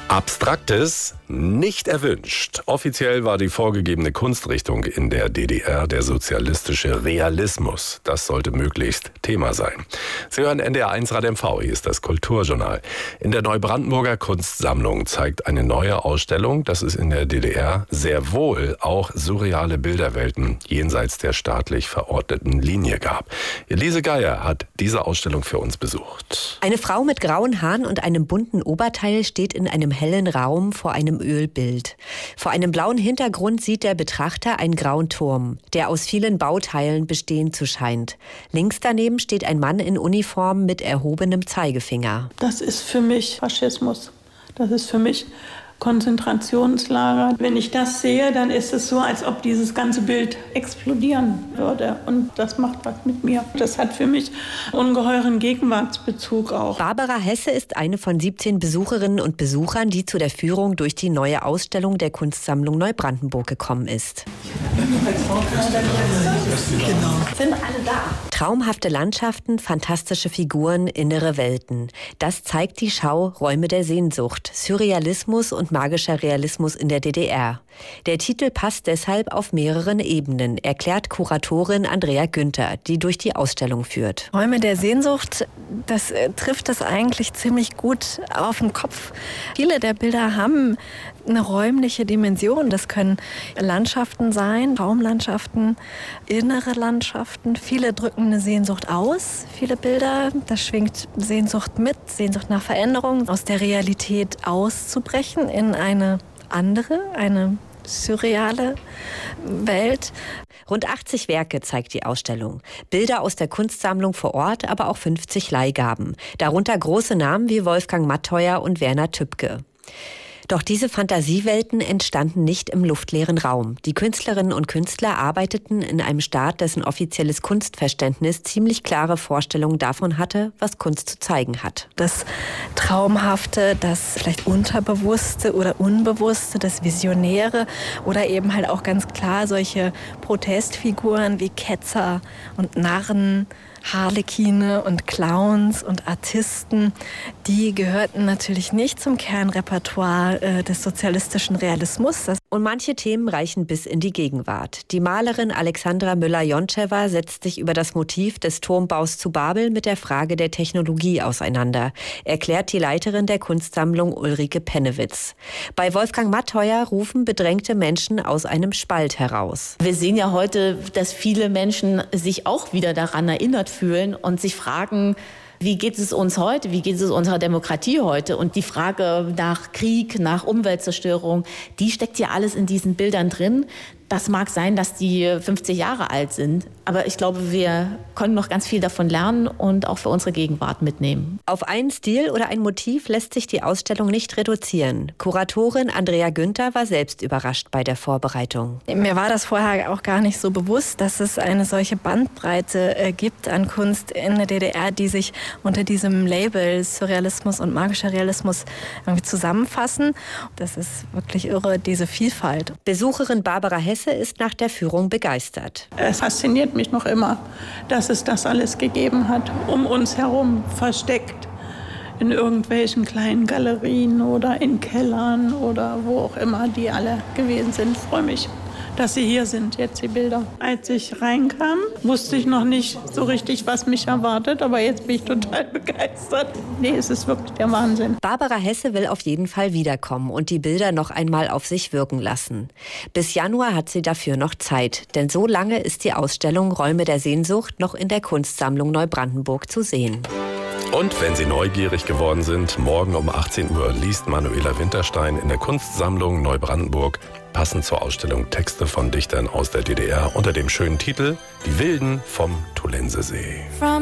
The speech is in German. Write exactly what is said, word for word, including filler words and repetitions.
Abstraktes nicht erwünscht. Offiziell war die vorgegebene Kunstrichtung in der D D R der sozialistische Realismus. Das sollte möglichst Thema sein. Sie hören N D R eins Rad M V, hier ist das Kulturjournal. In der Neubrandenburger Kunstsammlung zeigt eine neue Ausstellung, dass es in der D D R sehr wohl auch surreale Bilderwelten jenseits der staatlich verordneten Linie gab. Elise Geier hat diese Ausstellung für uns besucht. Eine Frau mit grauen Haaren und einem bunten Oberteil steht in einem hellen Raum vor einem Ölbild. Vor einem blauen Hintergrund sieht der Betrachter einen grauen Turm, der aus vielen Bauteilen bestehen zu scheint. Links daneben steht ein Mann in Uniform mit erhobenem Zeigefinger. Das ist für mich Faschismus. Das ist für mich Konzentrationslager. Wenn ich das sehe, dann ist es so, als ob dieses ganze Bild explodieren würde. Und das macht was mit mir. Das hat für mich ungeheuren Gegenwartsbezug auch. Barbara Hesse ist eine von siebzehn Besucherinnen und Besuchern, die zu der Führung durch die neue Ausstellung der Kunstsammlung Neubrandenburg gekommen ist. Genau. Sind alle da? Traumhafte Landschaften, fantastische Figuren, innere Welten. Das zeigt die Schau Räume der Sehnsucht, Surrealismus und magischer Realismus in der D D R. Der Titel passt deshalb auf mehreren Ebenen, erklärt Kuratorin Andrea Günther, die durch die Ausstellung führt. Räume der Sehnsucht, das äh, trifft das eigentlich ziemlich gut auf den Kopf. Viele der Bilder haben eine räumliche Dimension. Das können Landschaften sein, Raumlandschaften, innere Landschaften. Viele drücken eine Sehnsucht aus, viele Bilder. Da schwingt Sehnsucht mit, Sehnsucht nach Veränderung, aus der Realität auszubrechen in eine andere, eine surreale Welt. Rund achtzig Werke zeigt die Ausstellung. Bilder aus der Kunstsammlung vor Ort, aber auch fünfzig Leihgaben. Darunter große Namen wie Wolfgang Matteuer und Werner Tübke. Doch diese Fantasiewelten entstanden nicht im luftleeren Raum. Die Künstlerinnen und Künstler arbeiteten in einem Staat, dessen offizielles Kunstverständnis ziemlich klare Vorstellungen davon hatte, was Kunst zu zeigen hat. Das Traumhafte, das vielleicht Unterbewusste oder Unbewusste, das Visionäre oder eben halt auch ganz klar solche Protestfiguren wie Ketzer und Narren, Harlekine und Clowns und Artisten, die gehörten natürlich nicht zum Kernrepertoire äh, des sozialistischen Realismus. Das und manche Themen reichen bis in die Gegenwart. Die Malerin Alexandra Müller-Jontschewa setzt sich über das Motiv des Turmbaus zu Babel mit der Frage der Technologie auseinander, erklärt die Leiterin der Kunstsammlung Ulrike Pennewitz. Bei Wolfgang Matteuer rufen bedrängte Menschen aus einem Spalt heraus. Wir sehen ja heute, dass viele Menschen sich auch wieder daran erinnert fühlen und sich fragen, wie geht es uns heute? Wie geht es unserer Demokratie heute? Und die Frage nach Krieg, nach Umweltzerstörung, die steckt ja alles in diesen Bildern drin. Das mag sein, dass die fünfzig Jahre alt sind, aber ich glaube, wir können noch ganz viel davon lernen und auch für unsere Gegenwart mitnehmen. Auf einen Stil oder ein Motiv lässt sich die Ausstellung nicht reduzieren. Kuratorin Andrea Günther war selbst überrascht bei der Vorbereitung. Mir war das vorher auch gar nicht so bewusst, dass es eine solche Bandbreite äh, gibt an Kunst in der D D R, die sich unter diesem Label Surrealismus und magischer Realismus irgendwie zusammenfassen. Das ist wirklich irre, diese Vielfalt. Besucherin Barbara Hesse ist nach der Führung begeistert. Es fasziniert mich noch immer, dass es das alles gegeben hat, um uns herum versteckt. In irgendwelchen kleinen Galerien oder in Kellern oder wo auch immer die alle gewesen sind. Ich freue mich, dass sie hier sind, jetzt die Bilder. Als ich reinkam, wusste ich noch nicht so richtig, was mich erwartet, aber jetzt bin ich total begeistert. Nee, es ist wirklich der Wahnsinn. Barbara Hesse will auf jeden Fall wiederkommen und die Bilder noch einmal auf sich wirken lassen. Bis Januar hat sie dafür noch Zeit, denn so lange ist die Ausstellung Räume der Sehnsucht noch in der Kunstsammlung Neubrandenburg zu sehen. Und wenn Sie neugierig geworden sind, morgen um achtzehn Uhr liest Manuela Winterstein in der Kunstsammlung Neubrandenburg passend zur Ausstellung Texte von Dichtern aus der D D R unter dem schönen Titel Die Wilden vom Tolensesee.